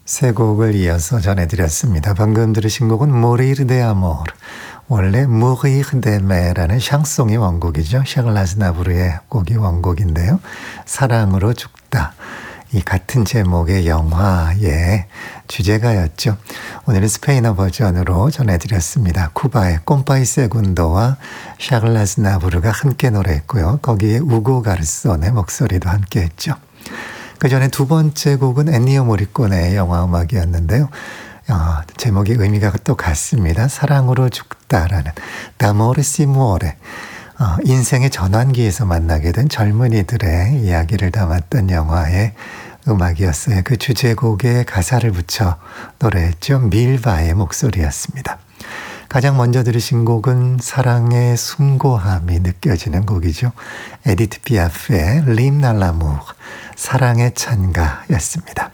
세 곡을 이어서 전해드렸습니다. 방금 들으신 곡은 Mourir d'Amour, 원래 Mourir d'Aimer라는 샹송이 원곡이죠. 샤를 아즈나브르의 곡이 원곡인데요. 사랑으로 죽다, 이 같은 제목의 영화의 주제가였죠. 오늘은 스페인어 버전으로 전해드렸습니다. 쿠바의 꼼파이 세군도와 샤를 아즈나브르가 함께 노래했고요. 거기에 우고 가르손의 목소리도 함께했죠. 그 전에 두 번째 곡은 엔니오 모리코네의 영화 음악이었는데요. 제목이 의미가 또 같습니다. 사랑으로 죽다라는 D'amore si muore, 인생의 전환기에서 만나게 된 젊은이들의 이야기를 담았던 영화의 음악이었어요. 그 주제곡에 가사를 붙여 노래했죠. 밀바의 목소리였습니다. 가장 먼저 들으신 곡은 사랑의 숭고함이 느껴지는 곡이죠. 에디트 피아프의 L'Hymne à l'amour, 사랑의 찬가였습니다.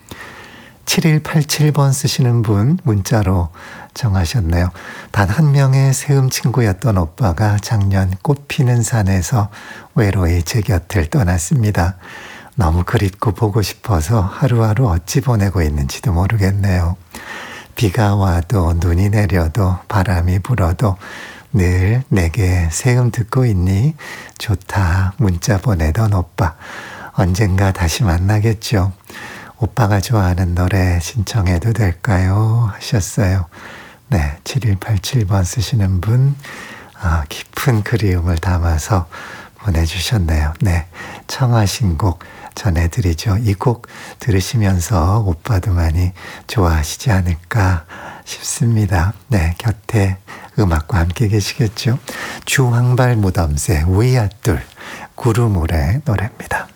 7187번 쓰시는 분 문자로 정하셨네요. 단 한 명의 세움 친구였던 오빠가 작년 꽃피는 산에서 외로이 제 곁을 떠났습니다. 너무 그립고 보고 싶어서 하루하루 어찌 보내고 있는지도 모르겠네요. 비가 와도 눈이 내려도 바람이 불어도 늘 내게 세움 듣고 있니? 좋다 문자 보내던 오빠. 언젠가 다시 만나겠죠. 오빠가 좋아하는 노래 신청해도 될까요? 하셨어요. 네, 7187번 쓰시는 분, 깊은 그리움을 담아서 보내주셨네요. 네, 청하신 곡 전해드리죠. 이 곡 들으시면서 오빠도 많이 좋아하시지 않을까 싶습니다. 네, 곁에 음악과 함께 계시겠죠. 주황발 무덤새 위아둘 구루물의 노래입니다.